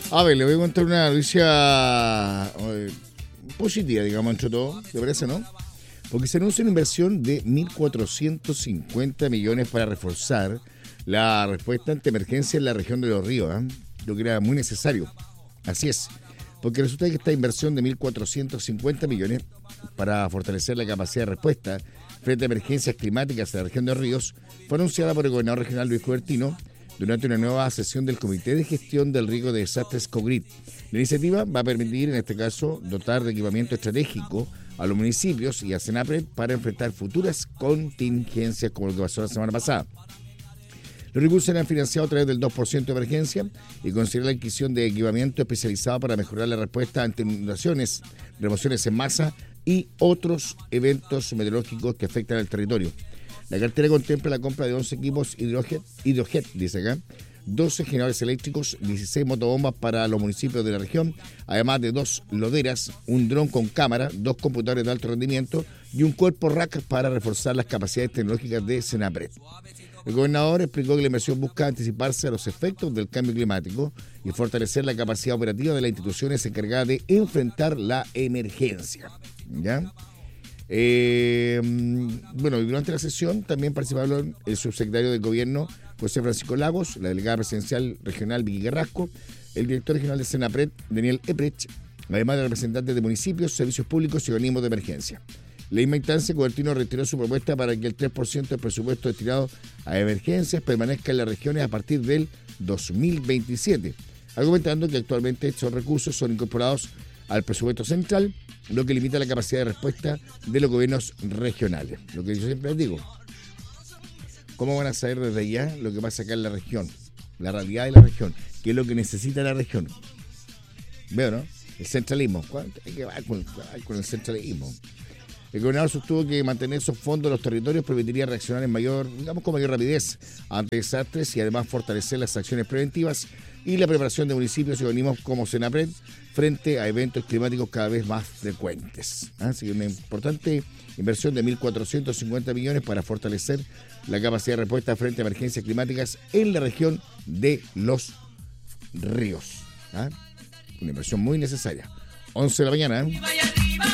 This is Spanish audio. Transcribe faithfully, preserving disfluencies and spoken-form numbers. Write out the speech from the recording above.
A ver, le voy a contar una noticia eh, positiva, digamos, entre todo. ¿Te parece, no? Porque se anuncia una inversión de mil cuatrocientos cincuenta millones para reforzar la respuesta ante emergencia en la región de Los Ríos, ¿eh? Lo que era muy necesario. Así es. Porque resulta que esta inversión de mil cuatrocientos cincuenta millones para fortalecer la capacidad de respuesta frente a emergencias climáticas en la región de Los Ríos fue anunciada por el gobernador regional Luis Cubertino durante una nueva sesión del Comité de Gestión del Riesgo de Desastres COGRID. La iniciativa va a permitir, en este caso, dotar de equipamiento estratégico a los municipios y a Senapred para enfrentar futuras contingencias como lo que pasó la semana pasada. Los recursos serán financiados a través del dos por ciento de emergencia y considera la adquisición de equipamiento especializado para mejorar la respuesta ante inundaciones, remociones en masa y otros eventos meteorológicos que afectan al territorio. La cartera contempla la compra de once equipos hidrojet, hidrojet dice acá, doce generadores eléctricos, dieciséis motobombas para los municipios de la región, además de dos loderas, un dron con cámara, dos computadores de alto rendimiento y un cuerpo rack para reforzar las capacidades tecnológicas de Senapred. El gobernador explicó que la inversión busca anticiparse a los efectos del cambio climático y fortalecer la capacidad operativa de las instituciones encargadas de enfrentar la emergencia. ¿Ya? Eh, bueno, durante la sesión también participaron el subsecretario de Gobierno José Francisco Lagos, la delegada presidencial regional Vicky Carrasco, el director regional de Senapred, Daniel Eprecht, además de representantes de municipios, servicios públicos y organismos de emergencia. En la misma instancia, Cubertino retiró su propuesta para que el tres por ciento del presupuesto destinado a emergencias permanezca en las regiones a partir del dos mil veintisiete, argumentando que actualmente estos recursos son incorporados al presupuesto central, lo que limita la capacidad de respuesta de los gobiernos regionales. Lo que yo siempre les digo, ¿cómo van a saber desde allá lo que pasa acá en la región? La realidad de la región, qué es lo que necesita la región. Veo, ¿no? El centralismo. ¿Cuánto hay que ver con, con el centralismo? El gobernador sostuvo que mantener esos fondos en los territorios permitiría reaccionar en mayor, digamos, con mayor rapidez ante desastres y además fortalecer las acciones preventivas y la preparación de municipios y organismos como Senapred frente a eventos climáticos cada vez más frecuentes. Así que una importante inversión de mil cuatrocientos cincuenta millones para fortalecer la capacidad de respuesta frente a emergencias climáticas en la región de Los Ríos. ¿Ah? Una inversión muy necesaria. once de la mañana. ¿eh?